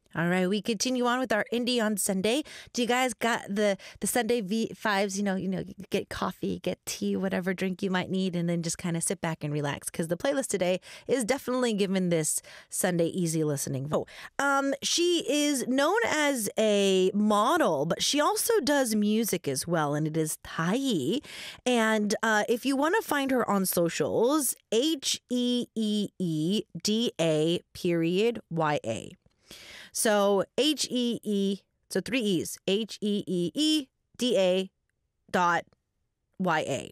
All right, we continue on with our Indie on Sunday. Do you guys got the Sunday vibes? Get coffee, get tea, whatever drink you might need, and then just kind of sit back and relax because the playlist today is definitely given this Sunday easy listening. She is known as a model, but she also does music as well, and it is Thai. And if you want to find her on socials, HEEEDA.YA. So so 3 E's, HEEEDA.YA.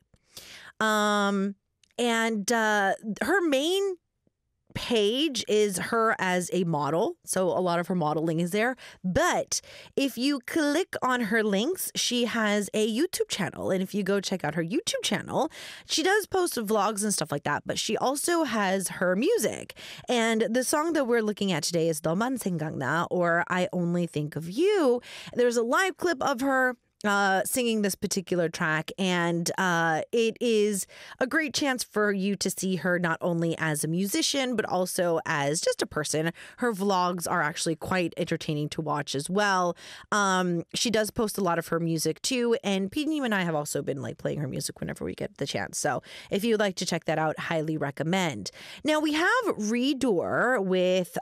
And her main page is her as a model. So a lot of her modeling is there. But if you click on her links, she has a YouTube channel. And if you go check out her YouTube channel, she does post vlogs and stuff like that. But she also has her music. And the song that we're looking at today is 너만 생각나, or I Only Think of You. There's a live clip of her singing this particular track, and it is a great chance for you to see her not only as a musician but also as just a person. Her vlogs are actually quite entertaining to watch as well. She does post a lot of her music too, and Pete and I have also been playing her music whenever we get the chance. So if you'd like to check that out, highly recommend. Now we have Redoor with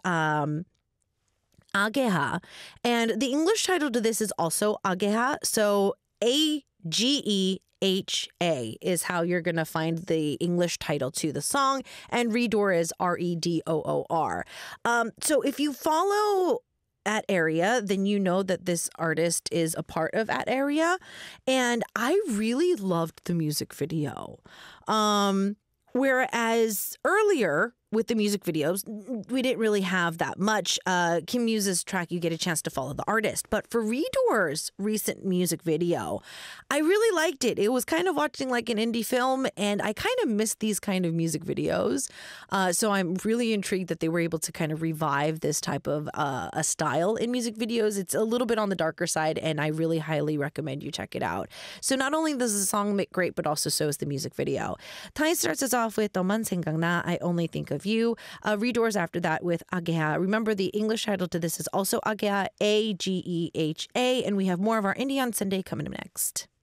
Ageha, and the English title to this is also Ageha. So Ageha is how you're going to find the English title to the song, and Redoor is Redoor. So if you follow At Area, then you know that this artist is a part of At Area, and I really loved the music video. Whereas earlier with the music videos, we didn't really have that much. Kim Muse's track, you get a chance to follow the artist. But for Redoor's recent music video, I really liked it. It was kind of watching like an indie film, and I kind of missed these kind of music videos. So I'm really intrigued that they were able to kind of revive this type of a style in music videos. It's a little bit on the darker side, and I really highly recommend you check it out. So not only does the song make great, but also so is the music video. Tai starts us off with 너만 생각나, I Only Think of You. Redoors after that with Ageha. Remember, the English title to this is also Ageha, Ageha, and we have more of our Indie on Sunday coming up next.